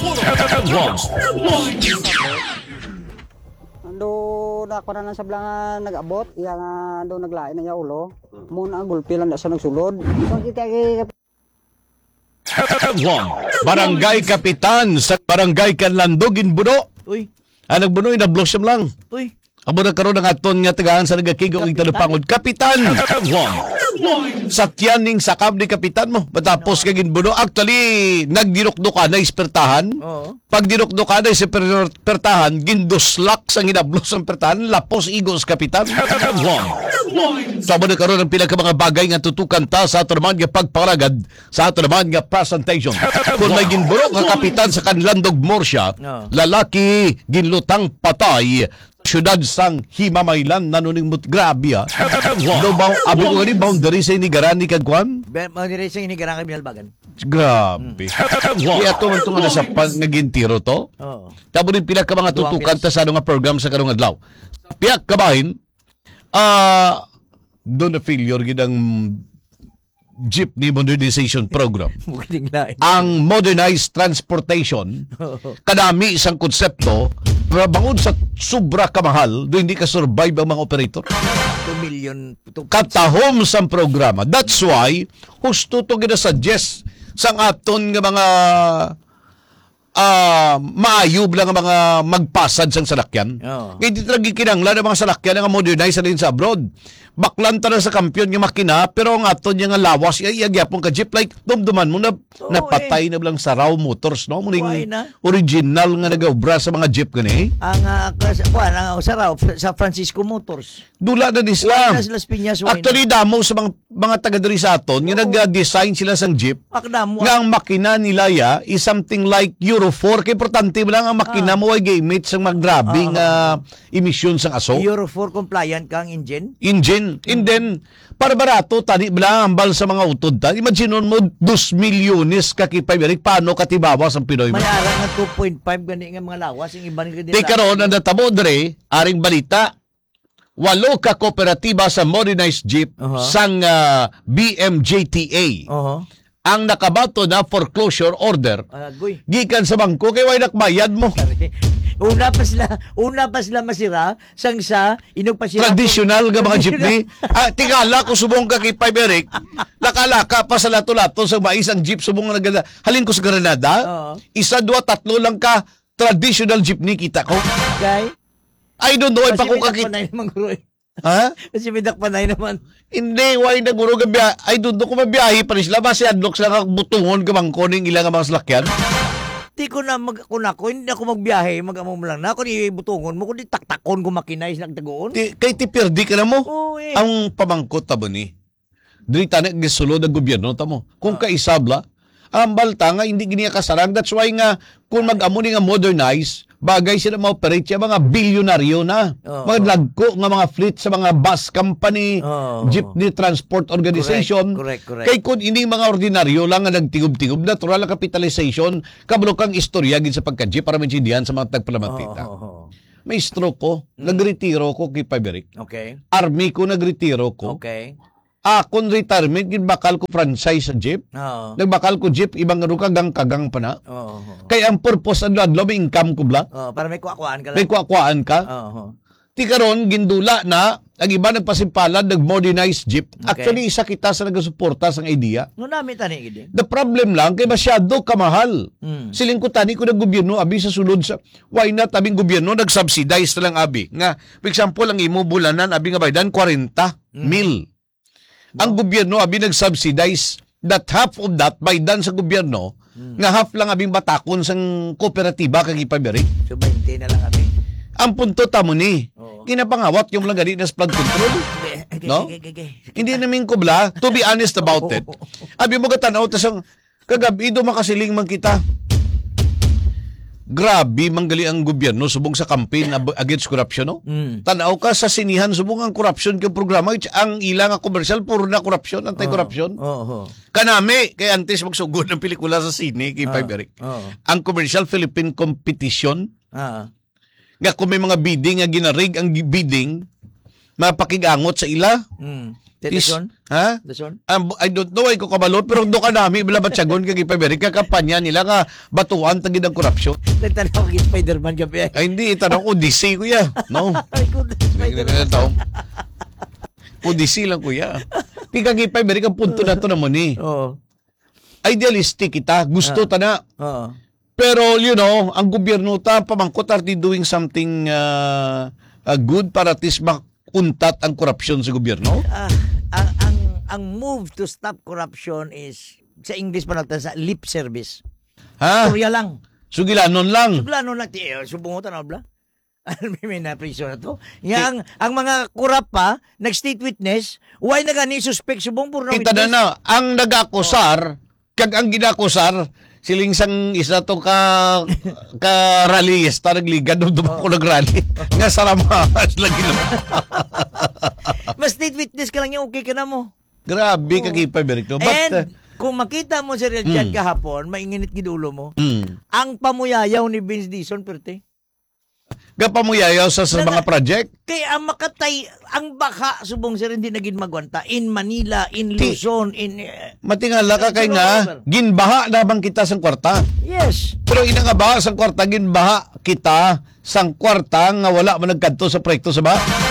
Ando na ako na lang sa blangan nag-abot, yang ando naglain na ya ulo. Muna ang gulpi lang sa nagsulod. So kita Barangay Kapitan sa Barangay Kanlandog Buno. Uy, Anong buno inablosom lang. uy. Amo na karon ng aton nga tagaan sa nagakigo ing talupangod. Kapitan. Sa tiyaning sakab ni kapitan mo. Matapos kagin buno. Actually, nagdirukdo ka na ispertahan. Oo. Pag dirukdo ka na ispertahan, ginduslak sa ginablos ang pertahan, lapos igos kapitan. Sama na karon ng pila ka mga bagay nga tutukan ta sa ato naman nga pagparagad sa ato naman nga presentation. Kung may ginbuno ka kapitan sa Kanlandog Morsya, lalaki ginlutang patay syudad sang Himamaylan nanuningmut grabe ha. No ba abi ko ni boundary sa inigarani kag kwan? Mga sa inigarang kami nalbagan. Grabe. Kaya to man tungo na sa nagintiro to. Oo. Tabo rin pila ka mga tutukan ta sa ano nga program sa karong adlaw. Piyak kabahin doon na failure gidang jeepney modernization program. Muling lain. Ang modernized transportation kadami isang konsepto bangon sa sobra kamahal do hindi ka survive ang mga operator. 2 million. Katahom sa programa. That's why husto to gina-suggest sang aton nga mga maayub lang ang mga magpasad sang salakyan. Oo. Hindi talaga kinanglan ang mga salakyan nga modernize na rin sa abroad. Baklan ta na sa kampiyon nga makina pero ang aton nga lawas iyagyapon ka jeep like dumduman mo na napatay na lang sa raw motors no muning original nga nagaobra sa mga jeep gani. Ang saraw sa Francisco Motors. Dula na ni Islam. Las Piñas. Actually damo sa mga taga diri sa aton nga nag-design sila sang jeep. Akdamo. Nga ang makina nila is something like Euro 4 kay importante mo lang ang makina mo ay gamit sang maggrabing emission sang aso. Euro 4 compliant kang engine. And then, para barato, tani bala ambal sa mga utod ta. Imagine mo, 2 milyones kakipay. Paano katibawas ang Pinoy mo? Mayara nga 2.5 gani nga mga lawas. Yung iba nila. Di karon ang natabo dre, aring balita, 8 ka kooperatiba sa modernized jeep sang BMJTA. Ang nakabato na foreclosure order. Gikan sa bangko, kay way nakbayad mo. Una pa sila masira, sang sa inog pa sila. Traditional nga mga jeepney. Tingala ko subong ka kay Piberic, lakalaka pa sa lato-lato sa mais ang jeep subong nga naganda. Halin ko sa Granada, 1, 2, 3 lang ka traditional jeepney kita ko. Okay. I don't know, pa ko kakita. Ha? Kasi may dakpanay naman. Hindi, why na guro ka biya. I don't know kung mabiyahe pa rin sila. Basi adlok sila butungon kamangko ng ilang mga salakyan. Di ko na hindi ako magbiyahe, mag-amo mo lang na. Kung ibutungon mo, kung di taktakon ko makinay silang tagoon. Kay tipirdi ka na mo. Eh. Ang pamangkot tabo ni. Dili tanik gisulod ng gobyerno tamo. Kung kaisabla, ang balta nga hindi giniya kasarang. That's why nga kung mag-amo ni nga modernize, bagay sila ma-operate siya mga bilyonaryo na. Mga lagko nga mga fleet sa mga bus company, jeepney transport organization. Correct. Kay kung hindi mga ordinaryo lang nga nagtingub-tingub, natural na capitalization, kabalo kang istorya gid sa pagka-jeep para maintindihan sa mga tagpalamatita. May stroke ko, nagretiro ko kay Piberic. Okay. Army ko nagretiro ko. Okay. Kung retirement, ginbakal ko franchise sa jeep. Nagbakal ko jeep, ibang ano kagang pa na. Kaya ang purpose ang adlaw, may income ko bla. Para may kuakuan ka lang. May kuakuan ka. Ti karon gindula na, ang iba nagpasimpalan, nag-modernized jeep. Okay. Actually, isa kita sa nagasuporta sa idea. No namin tani gidi. The problem lang, kay masyado kamahal. Siling ko tani ko ng gobyerno, abi sa sulod sa, why not, abing gobyerno, nag-subsidize na lang abi. Nga, for example, ang imo bulanan, abi nga baydan, 40 mil. Ang gobyerno abi nag-subsidize that half of that by dan sa gobyerno nga half lang abing batakon sang kooperatiba kag ipabiri. So 20 na lang kami. Ang punto tamo ni kinapangawat yung lang gani na flood control. No? Hindi namin kubla, to be honest about it. Abi mo katanaw ta sang kagabi do makasiling man kita. Grabe manggali ang gobyerno subong sa campaign against corruption no. Tanaw ka sa sinihan subong ang corruption kay programa ang ilang nga commercial puro na corruption, anti-corruption. Kanami kay antes magsugod ng pelikula sa sine kay Piberic. Ang commercial Philippine competition. Nga kung may mga bidding nga ginarig ang bidding mapakigangot sa ila. Dason? Ha? Dason? I don't know ay ko kabalo pero do ka nami bila batsagon kag Amerika kampanya nila nga batuan tagid ang korupsyon. Nagtanong ko kay Spider-Man gabi. Ay hindi itanong Odyssey kuya. No. Ay, good. Spider-Man. Odyssey lang kuya. Kag Amerika punto na to naman ni. Oo. Idealistic kita, gusto ta na. Oo. Pero you know, ang gobyerno ta pamangkot are they doing something good para at least makuntat ang korupsyon sa gobyerno? Ang move to stop corruption is sa English pa natin sa lip service. Ha? Surya lang. Sugilanon lang. Plano na subungutan na bla. May na-priso na to. Yang ang mga kurap pa, nag-state witness, why na gani suspect subong puro na Kita na witness? na, ang nag-akusar, kag ang ginakusar, siling sang isa to ka rallyista nagligad nung ko nag-rally. Nga saramakas lagi lang. Mas state witness ka lang yung okay ka na mo. Grabe kagipay Berito. And kung makita mo si Real Chat kahapon, mainginit gidulo mo. Ang pamuyayaw ni Vince Dizon perte. Gapamuyayaw sa mga project. Kaya ang makatay, ang baka subong sir hindi naging magwanta in Manila, in Luzon, in Matingala ka kay nga, ginbaha na bang kita sang kwarta. yes. Pero ina nga ba sang kwarta, ginbaha kita sang kwarta nga wala man nagkanto sa proyekto sa ba?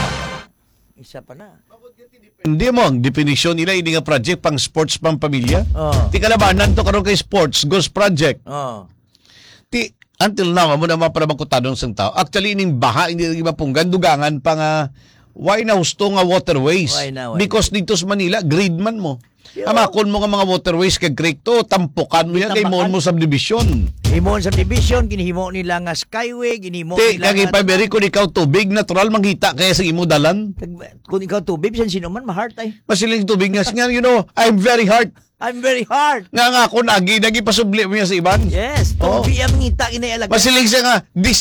Isa pa na. Hindi mo, ang definisyon nila, hindi nga project pang sports pang pamilya. Oh. Ti kalabanan to karon kay sports, ghost project. Oh. Ti, until now, amo na mapanabangkutanong sang tao. Actually, ining baha, hindi naging mapunggan, dugangan pa nga, why na husto nga waterways? Why na? Because dito sa Manila, grid man mo. Yo. Amakon mo nga mga waterways kag creek to, tampukan mo yan, kay Tampukan. mo subdivision. Himon sa division, ginihimo nila nga skyway, ginihimo Ti, nila kag ipaberi kung ikaw tubig, natural manghita kaya sa imo dalan. kung ikaw tubig, sino man, ma-heart ay. Masiling tubig nga, you know, I'm very hard. I'm very hard. Nga ako, nagi pasubli mo yan sa iban. Yes, Oo. tubig ang ngita, inaialaga. Masiling siya nga, this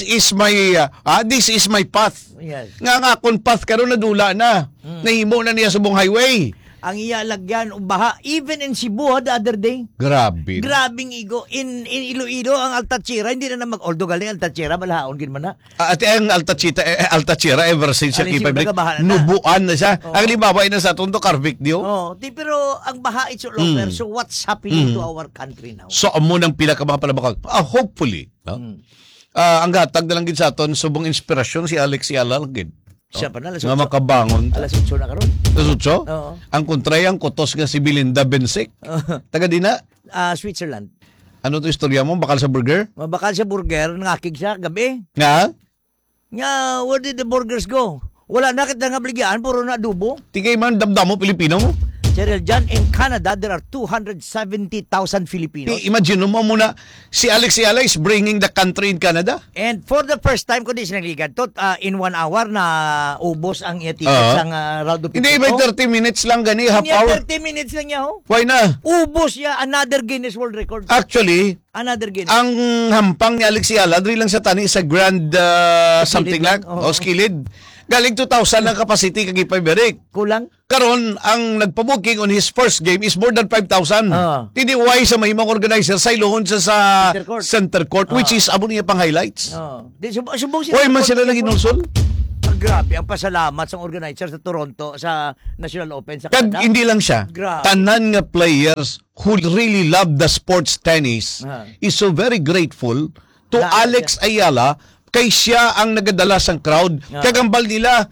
is my path. Yes. Nga akong path karon na dula na. Nahimo na niya sa buong highway. Ang ialagyan, baha, even in Cebu, the other day. Grabe. Grabing igo. In Iloilo, ang Altatira, hindi na mag-oldo galing Altatira, balahaon gin man na. At ang Altachira ever since siya Alin, kipabrik, baga, baha na. nubuan na siya. Oo. Ang libawa na sa tondo Carvic dio. Oh, pero ang baha it's all over. So what's happening to our country now? So amo nang pila ka mga palabakal. Hopefully, no? Ang gatag na lang gid sa aton subong inspirasyon si Alex Yala gid. Siya pa na, alas Nga 8. makabangon. Alas 8 na karon. Nasutso? Oo. Ang kontrayang kutos nga si Belinda Bensik. Taga di na. Switzerland. Ano to istorya mo? Bakal sa burger? Mabakal sa burger, ngakig siya gabi. Nga? Nga, where did the burgers go? Wala na kita nga bligyan, puro na adobo. Tingay man damdamo Pilipino mo. Cheryl, dyan in Canada, there are 270,000 Filipinos. Imagine mo muna, si Alex Yala is bringing the country in Canada. And for the first time, kundi sinaligan to, in 1 hour na ubos ang iya tickets ang round of Hindi, may 30 minutes lang gani, half Niya, hour. 30 minutes lang niya, ho. Why na? Ubos niya, another Guinness World Record. Actually, Another Guinness. ang hampang ni Alex Yala, dali lang sa tani sa grand something lang, like, oo. o skilled. Galing 2,000 ang capacity kag Ipaberik. Kulang? Karon ang nagpabuking on his first game is more than 5,000. Hindi why sa mahimong organizer sa ilohon sa center court which is abo niya pang highlights. Subong Why man sila naging nulsol? Grabe, ang pasalamat sa organizer sa Toronto, sa National Open sa Kag Canada. hindi lang siya. Grabe. Tanan nga players who really love the sports tennis is so very grateful to Alex Ayala kay siya ang nagadala sang crowd. Kagambal nila,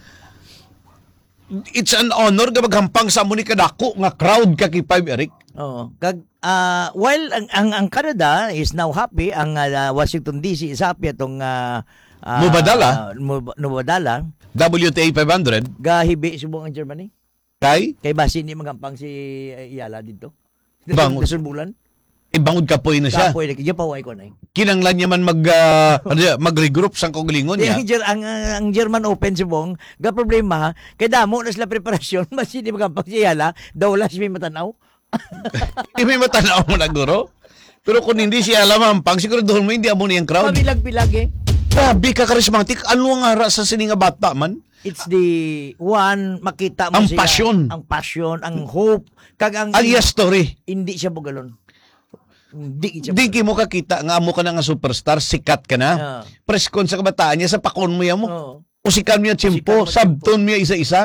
it's an honor nga maghampang sa amo ni kadako nga crowd kakipay Eric. Oo. While ang Canada is now happy, ang Washington DC is happy atong Mubadala. Mubadala. WTA 500 Gahibi subong ang Germany. kay Kay basi ni magampang si Iyala dito. Bangon. Dasun bulan. ibangod kapoy na siya. Kapoy na kaya paway ko na eh. Kinanglan niya man mag-regroup sang kagalingon niya. Ang German Open subong, ga problema, kay damo na sila preparasyon, basi ni magampang si Iyala, daw lang siya may matanaw. May matanaw mo na guro. Pero kung hindi siya alam pang siguro doon mo hindi amo niyang crowd. Pabilag-bilag eh. Grabe ka charismatic. Ano ang ara sa sininga bata man? It's the one, makita mo Ang siya. passion. Ang passion, ang hope. Kag ang Ang iya story. hindi siya bugalon. Hindi siya Di mo kakita nga amo ka na nga superstar, sikat ka na. Preskon sa kabataan niya sa pakon mo yan mo. Oo. Usikan mo yung tsimpo, Usikan mo sabton mo yung isa-isa.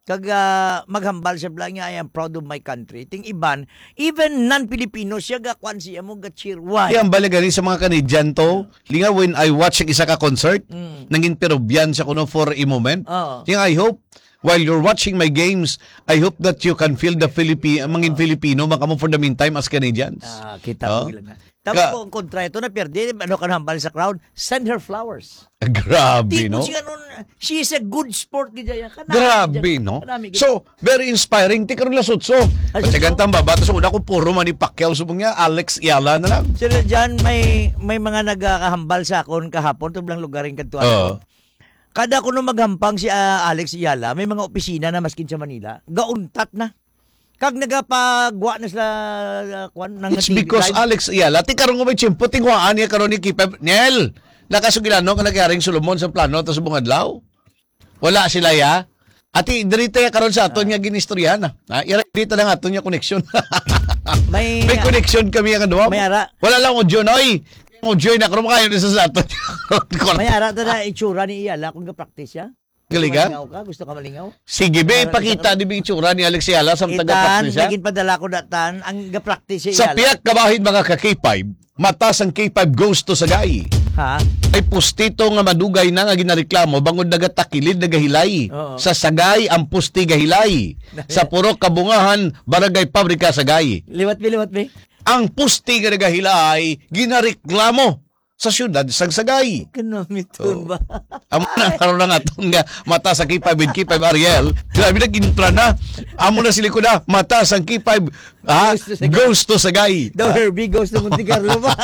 Kag maghambal siya bla nga, I am proud of my country. Ting iban, even non-Filipino siya gakwan siya mo ga-cheer. Why? Kaya ang balagali sa mga Canadian to, linga when I watch ang isa ka concert, nanging Peruvian siya kuno for a moment. Oo. Kaya I hope, while you're watching my games, I hope that you can feel the mangin Filipino, makamo for the meantime as Canadians. Kita Oo. mo lang. Tapos kung kontra ito na pierde, ano ka hambal sa crowd, send her flowers. Grabe, Di no? mo siya nun, she is a good sport gidya. Grabe, no? So, very inspiring. Ti karon lasutso. Patsagantang baba. Tapos una ko puro man ni Pacquiao. Subong niya, Alex Yala na lang. Sila dyan, may mga nagkahambal sa akon kahapon, tublang lugaring kanto. Kada ko nung maghampang si Alex Yala, may mga opisina na maskin sa Manila, gauntat na. Kag nagapagwa na sila ng It's because live. Alex Yala, ti karon ko may tiyempo, tingwaan niya karon ni Kipep. Nel, nakasugilano ka nagyaring Solomon sa plano, tapos bungadlaw. Wala sila ya. Ati, dirito ya karon sa aton nga ginistoryahan na. Dito lang aton nga connection. May connection kami ang duwa. May ara. Wala lang audio na, oy. Audio na, karon kayo sa aton. May ara ta na itsura ni Yala kung ga-practice siya. Galiga? Malingaw ka? Gusto ka malingaw? Sige, be, pakita di itsura ni Alex Yala sa taga-practice siya. Naging padala ko datan, ang ga-practice si Sa Yala. piyak kabahin mga ka-K5, matas ang K5 goes to Sagay. Ha? Ay pustito nga madugay na nga ginareklamo bangod nagatakilid nagahilay. Oo. Sa Sagay ang pusti gahilay. Sa Purok Kabungahan, Barangay Pabrika Sagay. Liwat be? Ang pusti nga nagahilay ginareklamo sa syudad sang Sagay. Kanomitun ba? Amo na karon na aton nga mata sa K5 with K5 Ariel. Grabe na gintra na. Amo na sila ko na mata sa K5 goes to Sagay. The Herbie goes to Monte Carlo ba?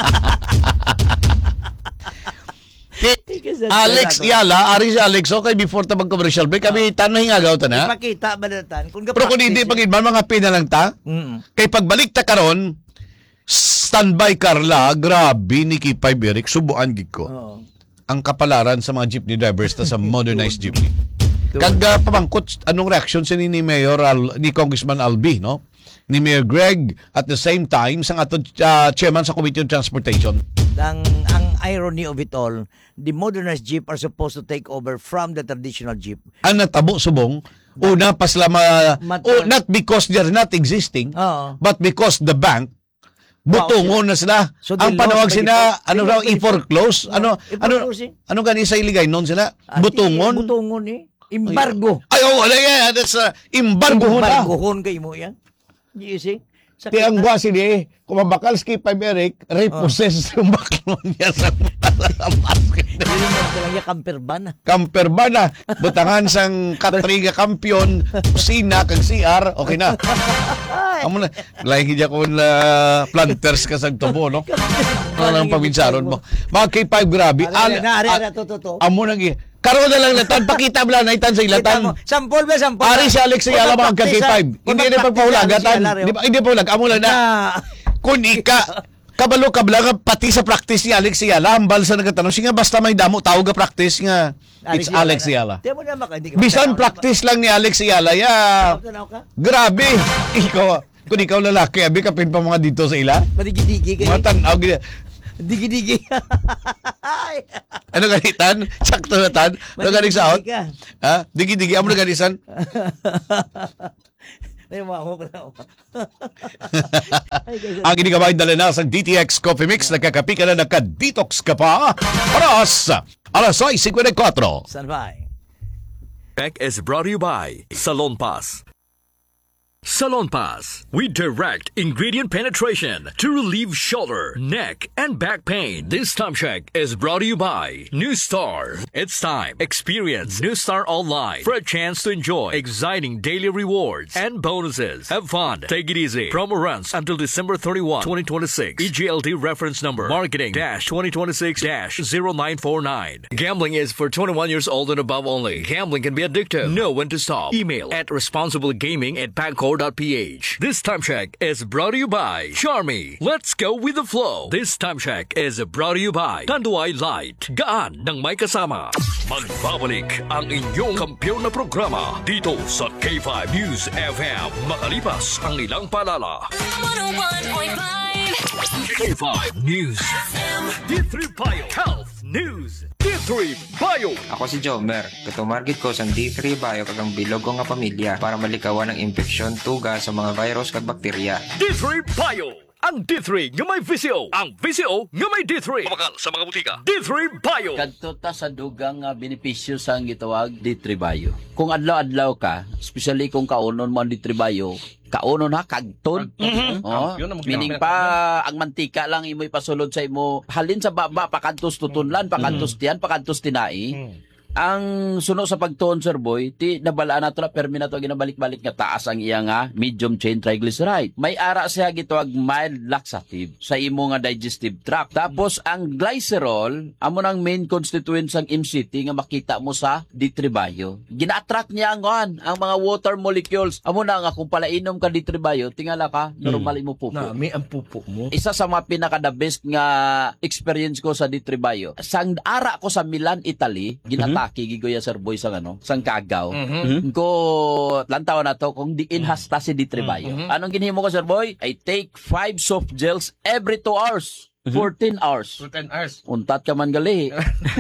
Alex Yala, ari si Alex, okay, before ta mag-commercial break, kami tanong hingagaw ta na. Ipakita ba datan? Kung Pero kung hindi pag-iban, mga pina lang ta, kay pagbalik ta karon, standby Carla, grabe ni K5 Eric, subuan gid ko. Ang kapalaran sa mga jeepney drivers ta sa modernized jeepney. Kag pamangkot, anong reaction si ni Mayor, ni Congressman Albi, no? Ni Mayor Greg, at the same time, sang ato chairman sa Committee on Transportation. Ang irony of it all, the modernized jeep are supposed to take over from the traditional jeep. Ang natabo subong, una pasla not because they're not existing, but because the bank butungon na sila. So ang panawag sila, ano raw, i-foreclose? Ano gani sa iligay noon sila? Butungon? Butungon Embargo. Ay, wala yan. That's embargo na. Embargohon kayo mo yan. You see? Kaya ang basi ni, kung mabakal skip by Eric, repossess yung baklon niya sa basket. Lang niya Camper na. Butangan sang katriga kampiyon, kusina, kag CR, okay na. Amo na. Lahi niya kung planters ka sa tubo, no? Ano lang pabinsaron mo. Mga K5, grabe. Amo nang karon na lang latan, pakita mo lang na itan sa ilatan. Sampol. Ari si Alex Ayala mga K5. Hindi na pagpahulagatan. Hindi pa hulag. Amo lang na. Kung kabalo kablang pati sa practice ni Alex Ayala, hambal sa nagatanong siya basta may damo tawag ga practice nga it's Alex Ayala. Bisan practice lang ni Alex Ayala, grabe. Kung ikaw lalaki, abi kapin pa mga dito sa ila. Madigidigi kayo. Matanaw Digi-digi. Ano ganitan? Sakto na tan? Ano ganing saot? Ha? Digi-digi. Amo na ganisan? Ang ginigabay dala na sa DTX Coffee Mix, nagkakapi ka na nagka-detox ka pa. Oras, alas 6:54. Standby. Check is brought to you by Salon Pass. Salon Pass. We direct ingredient penetration to relieve shoulder, neck, and back pain. This time check is brought to you by New Star. It's time. Experience New Star online for a chance to enjoy exciting daily rewards and bonuses. Have fun. Take it easy. Promo runs until December 31, 2026. EGLD reference number marketing-2026-0949. Gambling is for 21 years old and above only. Gambling can be addictive. Know when to stop. Email at responsiblegaming@pagco.ph. This time check is brought to you by Charmy. Let's go with the flow. This time check is brought to you by Tanduay Light. Gaan ng may kasama. Magbabalik ang inyong kampiyon na programa dito sa K5 News FM. Makalipas ang ilang paalala. 101.5 K5 News FM. D3 Bio Health news. D3 Bio. Ako si Jomer. Katumargit ko sa D3 Bio kagang bilog ko nga pamilya para malikawan ang infeksyon, tuga sa mga virus kag bakterya. D3 Bio. Ang D3 nga may VCO. Ang VCO nga may D3. Pamakal sa mga butika. D3 Bio. Kadto ta sa dugang benepisyo sa gitawag ditribayo. Kung adlaw-adlaw ka, especially kung kaunon mo ang ditribayo, kaunon ha kagton. Oh, meaning pa ang mantika lang imo ipasulod sa imo halin sa baba pakantos tutunlan, pakantos tiyan, pakantos tinai. Ang suno sa pagtuon, Sir Boy, ti nabalaan nato na permi nato ginabalik-balik nga taas ang iya nga medium chain triglyceride. May ara siya gitawag mild laxative sa imo nga digestive tract. Tapos ang glycerol amo nang main constituents sang MCT nga makita mo sa ditribayo. Gina-attract niya ang mga water molecules. Amo na nga kung palainom ka ditribayo, tingala ka normal imo pupo. May ang pupo mo. Isa sa mga pinaka-the best nga experience ko sa ditribayo. Sang ara ko sa Milan, Italy, ginatake gigoya Sir Boy sang sang Cagaw. Ko lantaw na to kung diin hasta si ditribayo. Anong ginhimo ko Sir Boy? I take 5 soft gels every 2 hours. 14 hours. 10 hours. Untat ka man gali.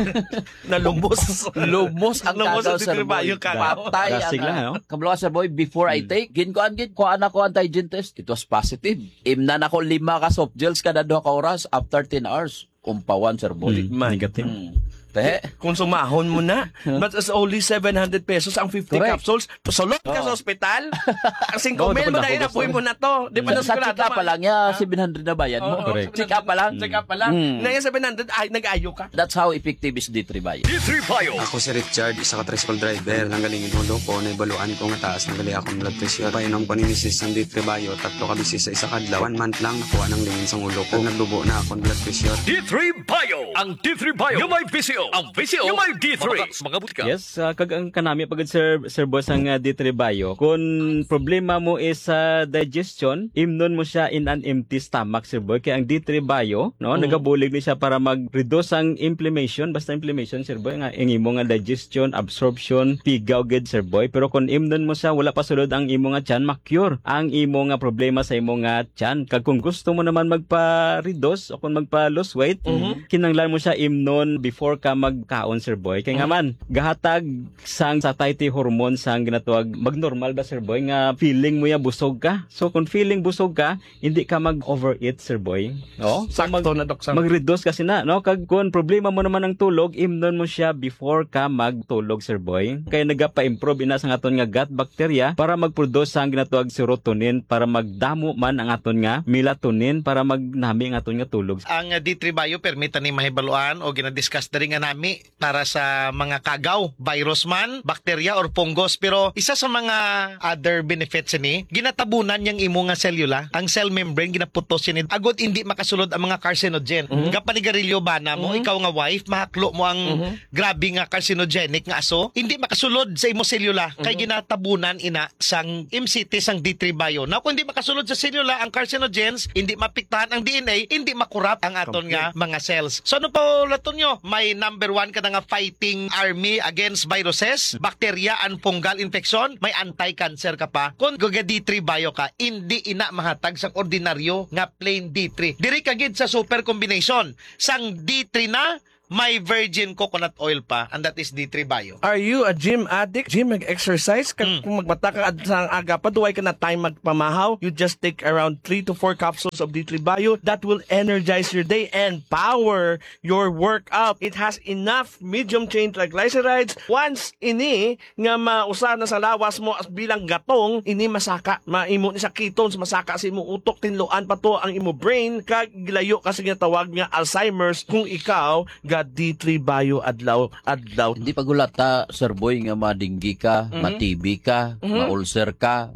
Nalumos. Lumos ang Lumos Cagaw ang Sir Boy. ditribayo, Cagaw. Patay Drastic lang, no? Kablo Sir Boy, before I take, ko anak ko antigen test. It was positive. Imnan ako 5 ka soft gels kada 2 ka oras after 10 hours. Umpawan Sir Boy. Negative. Te. Kung sumahon mo na, but as only 700 pesos ang 50 Correct. capsules, pasulot ka sa ospital. Ang 5 Oo, mil mo ito na inapoy mo na to. Di ba na Sa check up pa lang niya, 700 na bayad mo. Correct. Check up pa lang. Check up pa lang. Na yung 700, ay, nag-ayo ka. That's how effective is D3 Bio. D3 Bio. Ako si Richard, isa ka tricycle driver. Nanggalingin ulo ko, naibaluan ko nga taas, nanggali akong blood pressure. Painom ko ni Mrs. ng D3 Bio, 3 ka bisis sa isa kadlaw. 1 month lang, nakuha ng lingin sa ulo ko. Nagdubo na akong blood pressure. D3 Bio. Ang D3 Bio nga may VCO. Ang VCO nga may D3. Sa mga butika. Yes, kag ang kanami pagod Sir Boss ang D3 Bio. Kung problema mo is digestion, imnon mo siya in an empty stomach, Sir Boy. Kaya ang D3 Bio, no, nagabulig ni siya para mag-reduce ang inflammation, basta inflammation, Sir Boy, nga ang imo nga digestion, absorption, pigaw gid, Sir Boy. Pero kung imnon mo siya, wala pa sulod ang imo nga tiyan, ma-cure ang imo nga problema sa imo nga tiyan. Kag kung gusto mo naman magpa-reduce o kung magpa-lose weight, kinanglan mo siya imnon before ka magkaon, Sir Boy. Kaya nga man, gahatag sang satiety hormone sang ginatawag magnormal ba Sir Boy nga feeling mo ya busog ka. So kung feeling busog ka, hindi ka mag-overeat Sir Boy. No? So, Sakto na, Dok. mag-reduce kasi na, no? Kag kung problema mo naman ang tulog, imnon mo siya before ka magtulog Sir Boy. Kaya nagapa-improve ina sa aton nga gut bacteria para mag-produce sang ginatawag serotonin para magdamo man ang aton nga melatonin para magnami ang aton nga tulog. Ang D3 Bio permita ni mahibaluan o ginadiscuss na rin nga nami para sa mga kagaw, virus man, bakterya or fungus. Pero isa sa mga other benefits ni, ginatabunan yang imo nga selula, ang cell membrane ginaputos ni agod hindi makasulod ang mga carcinogen. Kapanigarilyo ba na mo, ikaw nga wife, mahaklo mo ang grabe nga carcinogenic nga aso, hindi makasulod sa imo selula kay ginatabunan ina sang MCT sang D3 Bio. Now kung hindi makasulod sa selula ang carcinogens, hindi mapiktahan ang DNA, hindi makurap ang aton nga mga cells. So ano pa laton nyo? May number 1 ka na nga fighting army against viruses, bacteria and fungal infection, may anti-cancer ka pa. Kung gaga D3 Bio ka, hindi ina mahatag sang ordinaryo nga plain D3. Diri ka gid sa super combination. Sang D3 na may virgin coconut oil pa, and that is D3 Bio. Are you a gym addict? Gym mag-exercise? Kung magbata ka sa aga pa, duway ka na time magpamahaw, you just take around 3 to 4 capsules of D3 Bio. That will energize your day and power your workout. It has enough medium chain triglycerides. Once ini nga mausa na sa lawas mo as bilang gatong, ini masaka. Maimo ni sa ketones, masaka sa imo utok, tinluan pa to ang imo brain, kag gilayo kasi nga tawag nga Alzheimer's kung ikaw D3 Bio adlaw. Hindi pagulat ta, Sir Boy, nga madinggi ka, ma-TB ka, ma-ulcer ka,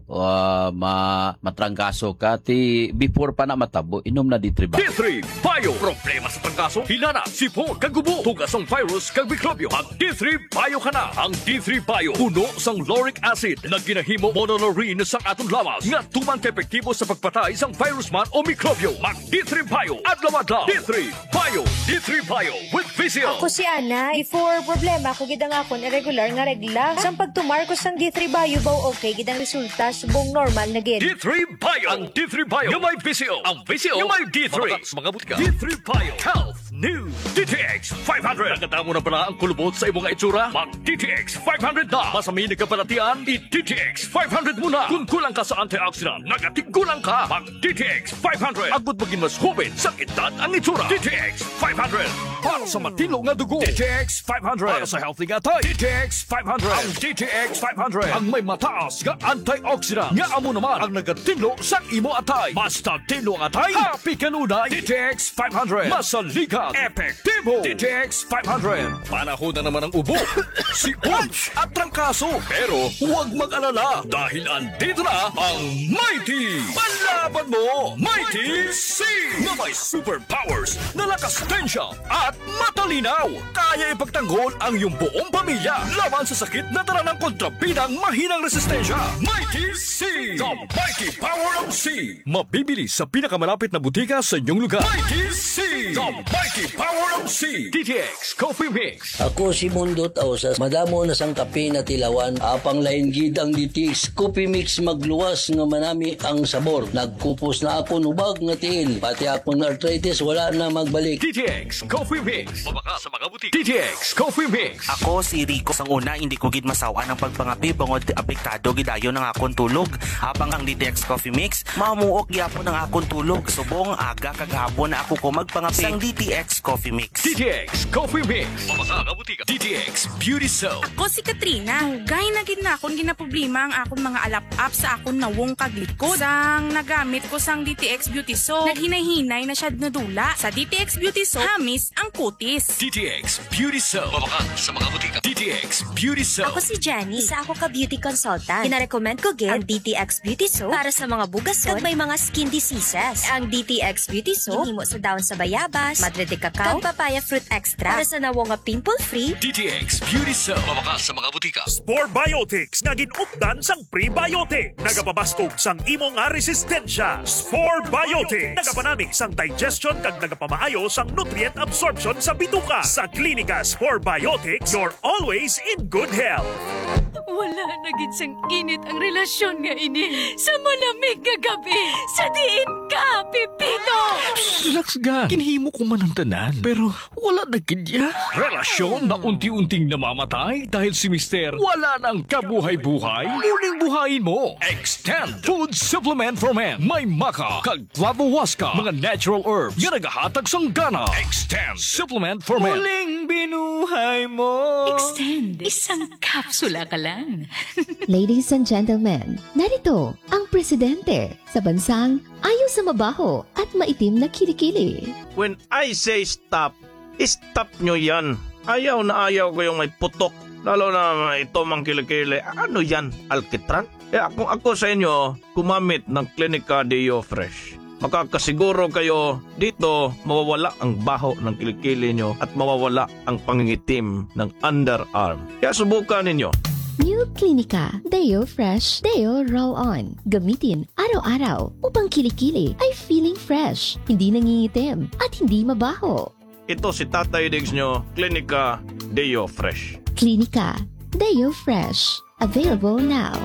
matrangkaso ka, before pa na matabo, inom na D3 Bio. D3 Bio. Problema sa trangkaso, hinana, sipon, kagubo, tugas ang virus, kag mikrobyo. Ang D3 Bio ka na. Ang D3 Bio, puno sang lauric acid na ginahimo monolaurin sa atong lawas nga tumang epektibo sa pagpatay sang virus man o mikrobyo. Mag D3 Bio, adlaw-adlaw. D3 Bio. D3 Bio with VCO. Ako si Ana. Before problema, ako gidang akon irregular nga regla. Sang pagtumar ko sang D3 Bio baw okay, gidang resulta subong normal na gid. D3 Bio. Ang D3 Bio nga may VCO. Ang VCO nga may D3. Mga butika. D3 Bio. Health new DTX 500. Nakatamo na pala ang kulubot sa imong itsura? Mag DTX 500 na. Masami na kapalatian, i-DTX 500 muna. Kung kulang ka sa antioxidant, nagatigulang ka. Mag DTX 500. Agud maging mas hubin sa edad ang itsura. DTX 500. Para sa matino nga dugo. DTX 500. Para sa healthy nga tay. DTX 500. Ang DTX 500. Ang may mataas nga antioxidant. Nga amo naman ang nagatino sa imo atay. Basta tino ang atay, happy kanunay. DTX 500. Masaligan. Epektibo. DTX 500. Panahon na naman ang ubo, sipon at trangkaso. Pero huwag mag-alala dahil andito na ang Mighty. Panlaban mo, Mighty C. Na may superpowers na lakas tensya at matalinaw. Kaya ipagtanggol ang iyong buong pamilya laban sa sakit na dala ng kontrabidang mahinang resistensya. Mighty C. The Mighty Power of C. Mabibili sa pinakamalapit na butika sa inyong lugar. Mighty C. The Mighty Power of C. DTX Coffee Mix. Ako si Mundo Tausas, madamo na sang kape na tilawan, apang lain gid ang DTX Coffee Mix magluwas nga manami ang sabor. Nagkupos na ako nubag nga tiil, pati akong arthritis wala na magbalik. DTX Coffee Mix. Mabaka sa mga butik. DTX Coffee Mix. Ako si Rico sang una, hindi ko gid masawa ng pagpangapi bangod apektado gidayo ng akong tulog. Habang ang DTX Coffee Mix, mamuok gyapon ang akong tulog. Subong aga kaghapon na ako ko magpangapi sang DTX Coffee Mix. DTX Coffee Mix. Mabaka ang butik. DTX Beauty Soap. Ako si Katrina. Hugay na gid na akong ginaproblema ang akong mga alap-up sa akong nawong kaglikod. Sang nagamit ko sang DTX Beauty Soap, naghinay-hinay na siya nadula. Sa DTX Beauty Soap, hamis ang kutis. DTX Beauty Soap. Mabaka sa mga butika. DTX Beauty Soap. Ako si Jenny. Isa ako ka beauty consultant. Kina-recommend ko gid ang DTX Beauty Soap para sa mga bugason kag may mga skin diseases. Ang DTX Beauty Soap gihimo sa dahon sa bayabas, madre de cacao, kag papaya fruit extra para sa nawong nga pimple-free. DTX Beauty Soap. Mabaka sa mga butika. Spore Biotics nga ginupdan sang prebiotic. Nagapabastog sang imo nga resistensya. Spore Biotics. Nagapanami sang digestion kag nagapamaayo sang nutrient absorption sa bituka. Sa Klinika Spore Biotics, you're always in good health. Wala na gid sang init ang relasyon nga ini sa malamig nga gabi. Sa diin ka, Pipito! Relax ga. Kinhimo ko man ang tanan. Pero wala na kidya. Relasyon na unti-unting namamatay dahil si Mister wala nang kabuhay-buhay. Muling buhayin mo. Extend Food Supplement for Men. May maka, kag flavowaska, mga natural herbs nga nagahatag sang gana. Extend Supplement for Men. Muling binuhay mo. Extend. Isang kapsula ka lang. Ladies and gentlemen, narito ang presidente sa bansang ayaw sa mabaho at maitim na kilikili. When I say stop, stop nyo yan. Ayaw na ayaw ko yung may putok. Lalo na ito mang kilikili. Ano yan? Alkitran? Kung ako sa inyo, kumamit ng Klinika Deo Fresh. Makakasiguro kayo dito mawawala ang baho ng kilikili nyo at mawawala ang pangingitim ng underarm. Kaya subukan ninyo. New Klinika Deo Fresh Deo Roll-On. Gamitin araw-araw upang kilikili ay feeling fresh, hindi nangingitim at hindi mabaho. Ito si Tatay Diggs nyo, Klinika Deo Fresh. Klinika Deo Fresh. Available now.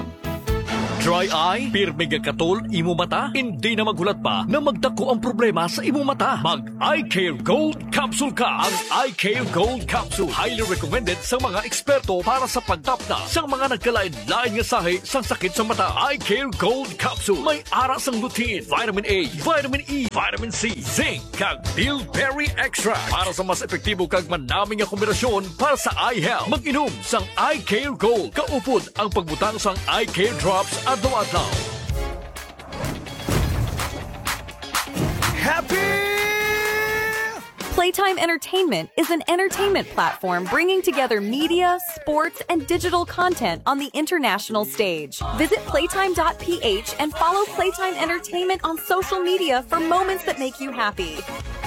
Dry eye, pirmi katol, imo mata, hindi na magulat pa na magdako ang problema sa imo mata. Mag Eye Care Gold Capsule ka. Ang Eye Care Gold Capsule, highly recommended sa mga eksperto para sa pagtapna sa mga nagkalain-lain nga sahi sa sakit sa mata. Eye Care Gold Capsule, may aras ang lutein, vitamin A, vitamin E, vitamin C, zinc, kag bilberry extract para sa mas epektibo kag manaming nga kombinasyon para sa eye health. Mag-inom sang Eye Care Gold. Kaupod ang pagbutang sang Eye Care Drops adlaw-adlaw. Playtime Entertainment is an entertainment platform bringing together media, sports, and digital content on the international stage. Visit playtime.ph and follow Playtime Entertainment on social media for moments that make you happy.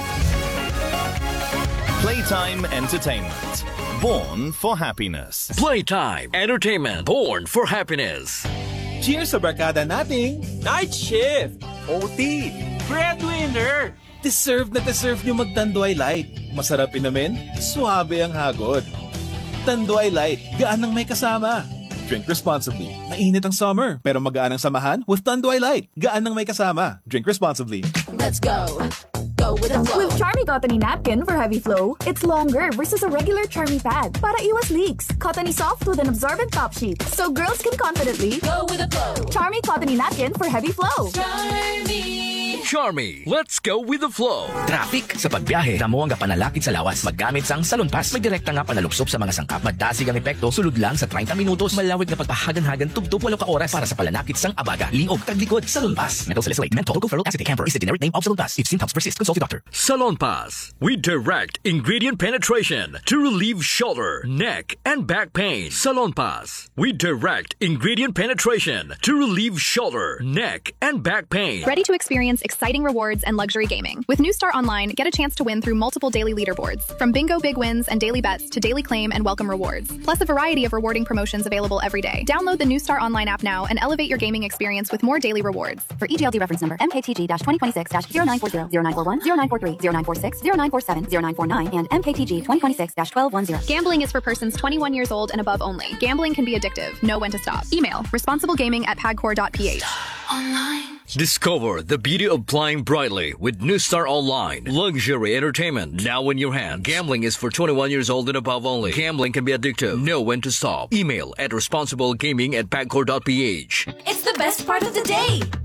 Playtime Entertainment. Born for happiness. Playtime Entertainment. Born for happiness. Cheers sa barkada nating Night Shift, OT, Breadwinner. Deserve na deserve nyo mag-Tanduay Light. Masarap inamin, suabe ang hagod. Tanduay Light, gaan ng may kasama. Drink responsibly. Mainit ang summer, pero magaan ang samahan with Tanduay Light. Gaan ng may kasama. Drink responsibly. Let's go. go with the flow. With Charmy Cottony Napkin for heavy flow, it's longer versus a regular Charmy pad para iwas leaks. Cottony soft with an absorbent top sheet, so girls can confidently go with the flow. Charmy Cottony Napkin for heavy flow. Charmy, let's go with the flow. Traffic sa pagbiyahe, damo ang panalakit sa lawas. Maggamit sang Salon Pass. May direkta nga panalupsop sa mga sangkap. Magdasig ang epekto, sulod lang sa 30 minutos. Malawig na pagpahagan-hagan, tubtub 8 ka oras para sa palanakit sang abaga. Liog, taglikod, Salon Pass. Menthol salicylate, menthol, gluferol acetate camphor is the generic name of Salon Pass. If symptoms persist, consult your doctor. Salon Pass. We direct ingredient penetration to relieve shoulder, neck, and back pain. Salon Pass. We direct ingredient penetration to relieve shoulder, neck, and back pain. Ready to experience exciting rewards and luxury gaming. With New Star Online, get a chance to win through multiple daily leaderboards, from bingo big wins and daily bets to daily claim and welcome rewards, plus a variety of rewarding promotions available every day. Download the New Star Online app now and elevate your gaming experience with more daily rewards. For EGLD reference number MKTG-2026-0940, 0941, 0943, 0946, 0947, 0949, and MKTG-2026-1210. Gambling is for persons 21 years old and above only. Gambling can be addictive. Know when to stop. Email responsiblegaming@pagcor.ph. Discover the beauty of playing brightly with New Star Online. Luxury entertainment now in your hand. Gambling is for 21 years old and above only. Gambling can be addictive. Know when to stop. Email at responsiblegaming@pagcor.ph. It's the best part of the day.